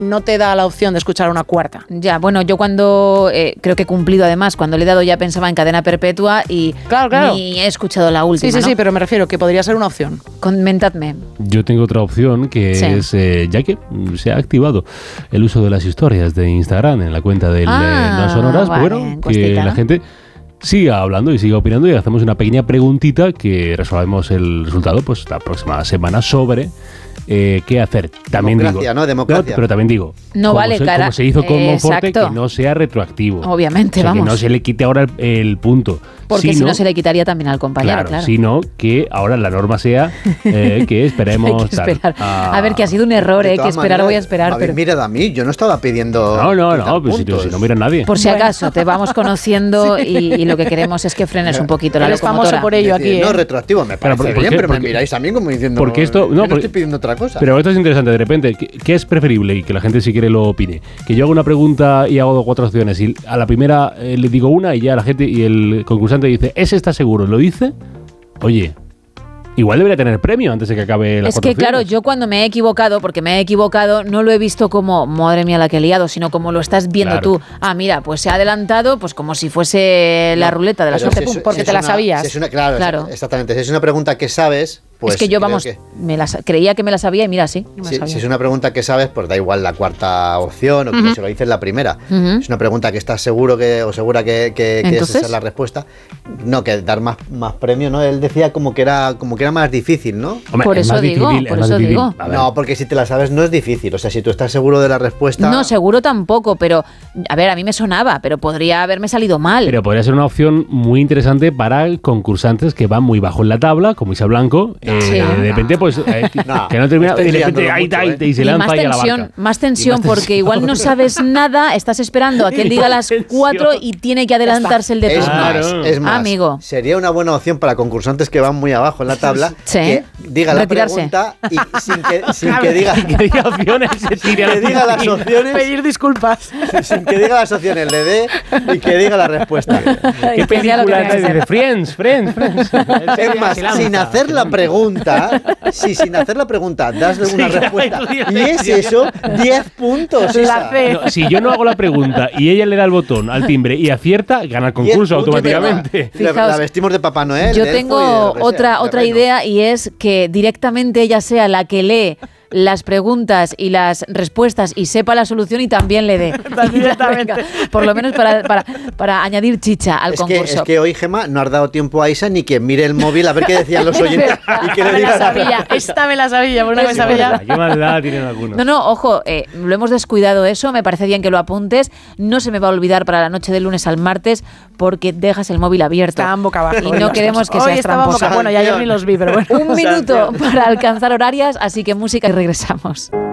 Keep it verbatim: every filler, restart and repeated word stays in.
no te da la opción de escuchar una cuarta. Ya, bueno, yo cuando, eh, creo que he cumplido además, cuando le he dado ya pensaba en cadena perpetua y claro, claro. ni he escuchado la última, Sí, sí, ¿no? sí, pero me refiero que podría ser una opción. Comentadme. Yo tengo otra opción que Sí. es, eh, ya que se ha activado el uso de las historias de Instagram en la cuenta de Ah, Nuevas Sonoras, vale, bueno, que encuestita, la ¿no? gente siga hablando y siga opinando y hacemos una pequeña preguntita que resolvemos el resultado pues la próxima semana sobre eh, qué hacer. También Democracia, digo, ¿no? Democracia. pero también digo, No como vale, se, cara. como se hizo con Eh, Monforte, exacto. que no sea retroactivo. Obviamente, O sea, vamos. que no se le quite ahora el, el punto. Porque si sino- no se le quitaría también al compañero, Claro, claro. sino que ahora la norma sea eh, que esperemos Hay que tal. esperar. Ah. A ver, que ha sido un error, De eh, que todas esperar maneras, voy a esperar. habéis Pero mirado a mí, yo no estaba pidiendo. No, no, quitar no, pues si, puntos. si no mira nadie. por si Bueno. acaso, te vamos conociendo y, y lo que queremos es que frenes un poquito la Eres locomotora. famoso por ello Decir, aquí, No, ¿eh? retroactivo, me Claro, parece ¿por- por bien, qué? pero me Porque- miráis a mí como diciendo. porque esto- yo no, no porque- estoy pidiendo otra cosa. Pero esto es interesante, de repente, ¿qué, qué es preferible? Y que la gente si quiere lo opine. Que yo hago una pregunta y hago cuatro opciones y a la primera eh, le digo una y ya la gente y el concursante dice, ¿ese está seguro? ¿Lo dice? Oye, igual debería tener premio antes de que acabe la Es que claro, yo cuando me he equivocado, porque me he equivocado, no lo he visto como, madre mía la que he liado, sino como lo estás viendo Claro. tú. Ah, mira, pues se ha adelantado, pues como si fuese la No, ruleta de la pero suerte, si pum, es- porque si te es la una- sabías. si es una- claro, Claro. exactamente. Si es una pregunta que sabes, pues. es que yo, creo vamos, que- me la, sa- creía que me la sabía y mira, sí. no me la Si, sabía. si es una pregunta que sabes, pues da igual la cuarta opción o que Ujú. se lo dices la primera. Ujú. Es una pregunta que estás seguro que o segura que, que, que Entonces. esa es la respuesta. No, que dar más, más premio, ¿no? Él decía como que era como que era más difícil, ¿no? Hombre, Por es eso más digo, difícil, por es más eso difícil. digo. A ver. No, porque si te la sabes no es difícil. O sea, si tú estás seguro de la respuesta. No, seguro tampoco, pero a ver, a mí me sonaba, pero podría haberme salido mal. Pero podría ser una opción muy interesante para concursantes que van muy bajo en la tabla, como Isa Blanco. eh, Sí. de repente, pues, eh, No, que no termina, y estáis de repente liándolo ahí mucho, está, ¿eh? y se y lanza más ahí a la tensión, barca. más tensión, Y más porque tensión. igual no sabes nada, estás esperando a que él diga las tensión. cuatro y tiene que adelantarse el de Es turno. más, Claro. es más, Amigo. sería una buena opción para concursantes que van muy abajo en la tabla Sí. que diga la Retirarse. pregunta y sin que, sin que diga Que diga opciones, se sin tira que diga las opciones, Pedir disculpas. sin que diga las opciones, le dé y que diga la respuesta. ¿Qué Que sea lo que película tenga que es? ser. Dice, Friends, Friends, Friends. Es más, Se lanza. sin hacer la pregunta, si sin hacer la pregunta das una Sí, respuesta tú dices, y es sí, eso, diez puntos. La Isa. C. No, si yo no hago la pregunta y ella le da el botón al timbre y acierta, gana el diez concurso puntos, automáticamente. La, Fijaos, la vestimos de Papá Noel. Yo de elfo y de tengo lo que otra, sea, de otra reino. idea y es que directamente ella sea la que lee las preguntas y las respuestas y sepa la solución y también le dé. Directamente. Venga, por lo menos para, para, para añadir chicha al Es que, concurso. es que hoy, Gemma, no has dado tiempo a Isa ni que mire el móvil a ver qué decían los oyentes y que le Me diga la la sabía, esta me la sabía, por una Es vez sabía. verdad. ¿Qué maldad tienen algunos? No, no, ojo, eh, lo hemos descuidado eso, me parece bien que lo apuntes, no se me va a olvidar para la noche del lunes al martes porque dejas el móvil abierto. Estaban boca abajo. Y no queremos que Hoy seas estaban boca- tramposa. Bueno, ya ayer ni los vi, pero bueno. Un minuto para alcanzar horarias, así que música y regresamos.